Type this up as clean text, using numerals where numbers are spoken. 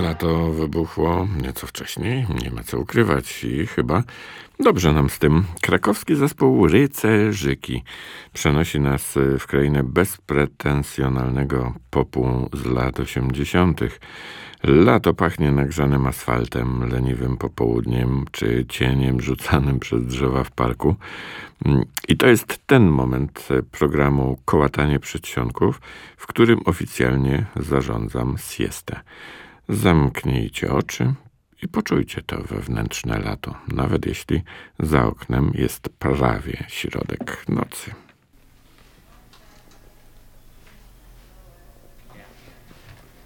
Lato wybuchło nieco wcześniej, nie ma co ukrywać i chyba dobrze nam z tym. Krakowski zespół Rycerzyki przenosi nas w krainę bezpretensjonalnego popu z lat 80. Lato pachnie nagrzanym asfaltem, leniwym popołudniem czy cieniem rzucanym przez drzewa w parku. I to jest ten moment programu Kołatanie Przedsionków, w którym oficjalnie zarządzam siestę. Zamknijcie oczy i poczujcie to wewnętrzne lato, nawet jeśli za oknem jest prawie środek nocy.